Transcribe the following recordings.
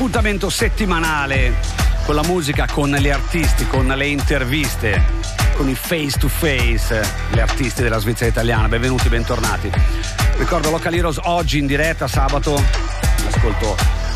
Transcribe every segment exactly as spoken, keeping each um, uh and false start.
Appuntamento settimanale con la musica, con gli artisti, con le interviste, con i face to face, gli artisti della Svizzera italiana. Benvenuti, bentornati. Ricordo Local Heroes oggi in diretta, sabato. Ascolto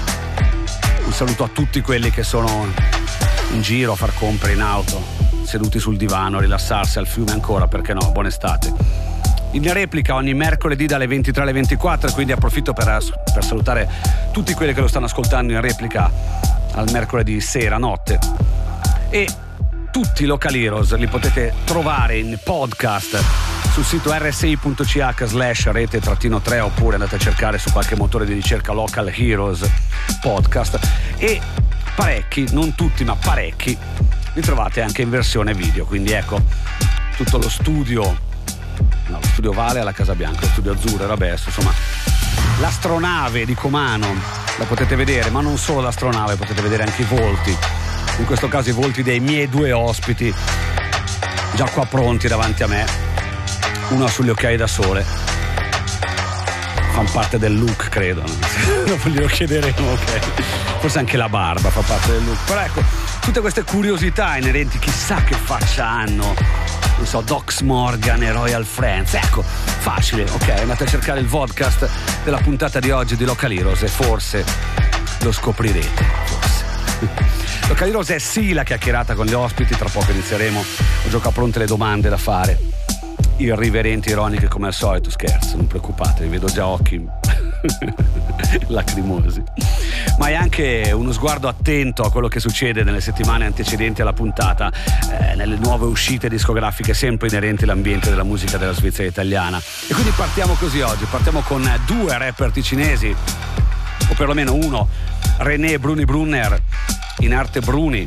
un saluto a tutti quelli che sono in giro a far compere in auto, seduti sul divano, a rilassarsi al fiume ancora, perché no, buona estate. In replica ogni mercoledì dalle ventitré alle ventiquattro, quindi approfitto per, per salutare tutti quelli che lo stanno ascoltando in replica al mercoledì sera, notte. E tutti i Local Heroes li potete trovare in podcast sul sito erre esse i punto ci acca slash rete trattino tre, oppure andate a cercare su qualche motore di ricerca Local Heroes podcast. E parecchi, non tutti ma parecchi, li trovate anche in versione video, quindi ecco tutto lo studio. No, lo studio Vale alla Casa Bianca, lo studio Azzurro, vabbè, insomma, l'astronave di Comano la potete vedere, ma non solo l'astronave, potete vedere anche i volti, in questo caso i volti dei miei due ospiti, già qua pronti davanti a me. Uno ha sugli occhiali da sole, fanno parte del look, credo, no? Dopo glielo chiederemo, ok, forse anche la barba fa parte del look, però ecco, tutte queste curiosità inerenti, chissà che faccia hanno, non so, Dox Morgan e Royal Friends. Ecco, facile, ok, andate a cercare il podcast della puntata di oggi di Local Heroes e forse lo scoprirete, forse. Local Heroes è sì la chiacchierata con gli ospiti, tra poco inizieremo, ho già pronte le domande da fare, irriverenti, ironiche come al solito, scherzo, non preoccupatevi, vedo già occhi lacrimosi, ma è anche uno sguardo attento a quello che succede nelle settimane antecedenti alla puntata, eh, nelle nuove uscite discografiche sempre inerenti all'ambiente della musica della Svizzera italiana. E quindi partiamo così oggi, partiamo con due rapper ticinesi, o perlomeno uno, René Bruni Brunner, in arte Bruni,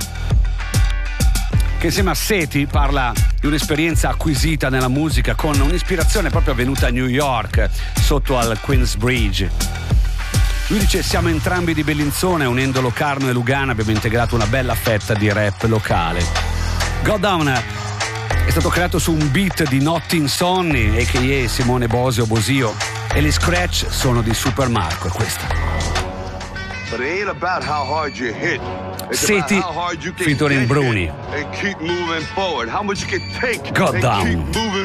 che insieme a Seti parla di un'esperienza acquisita nella musica con un'ispirazione proprio avvenuta a New York, sotto al Queensbridge. Lui dice: siamo entrambi di Bellinzone, unendo Locarno e Lugano abbiamo integrato una bella fetta di rap locale. Go Down è stato creato su un beat di Notti Insonni, a k a. Simone Bosio Bosio, e gli scratch sono di Super Marco, e questa. But it ain't about how hard you hit. Seti featuring Bruni. And keep moving forward. How much you can take Go and Down. keep moving